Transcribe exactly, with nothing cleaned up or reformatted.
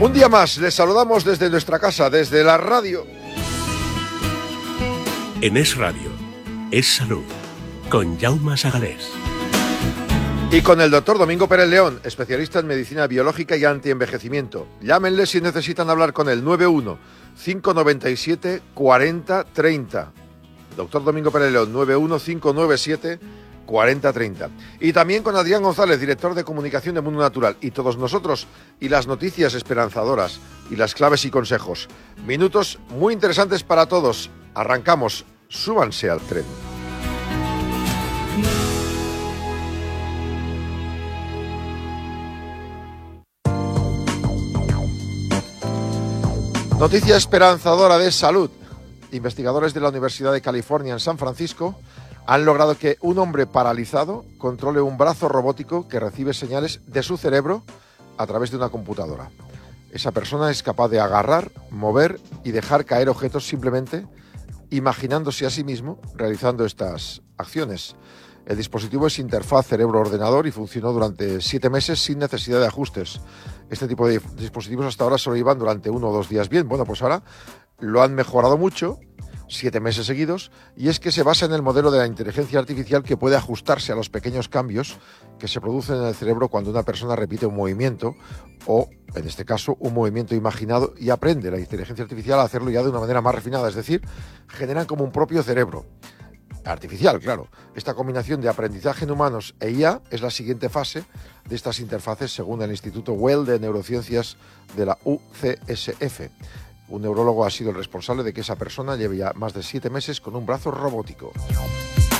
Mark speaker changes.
Speaker 1: Un día más, les saludamos desde nuestra casa, desde la radio.
Speaker 2: En Es Radio, Es Salud, con Jaume Sagalés.
Speaker 1: Y con el doctor Domingo Pérez León, especialista en medicina biológica y antienvejecimiento. Llámenle si necesitan hablar con él, nueve uno, cinco nueve siete, cuatro cero tres cero. Doctor Domingo Pérez León, nueve uno, cinco nueve siete, cuatro cero tres cero. Y también con Adrián González, director de comunicación de Mundo Natural. Y todos nosotros, y las noticias esperanzadoras, y las claves y consejos. Minutos muy interesantes para todos. Arrancamos, súbanse al tren. Noticia esperanzadora de salud. Investigadores de la Universidad de California en San Francisco han logrado que un hombre paralizado controle un brazo robótico que recibe señales de su cerebro a través de una computadora. Esa persona es capaz de agarrar, mover y dejar caer objetos simplemente imaginándose a sí mismo realizando estas acciones. El dispositivo es interfaz cerebro-ordenador y funcionó durante siete meses sin necesidad de ajustes. Este tipo de dispositivos hasta ahora solo iban durante uno o dos días bien. Bueno, pues ahora lo han mejorado mucho, siete meses seguidos, y es que se basa en el modelo de la inteligencia artificial que puede ajustarse a los pequeños cambios que se producen en el cerebro cuando una persona repite un movimiento o, en este caso, un movimiento imaginado y aprende la inteligencia artificial a hacerlo ya de una manera más refinada, es decir, generan como un propio cerebro. Artificial, claro. Esta combinación de aprendizaje en humanos e I A es la siguiente fase de estas interfaces según el Instituto Well de Neurociencias de la U C S F. Un neurólogo ha sido el responsable de que esa persona lleve ya más de siete meses con un brazo robótico.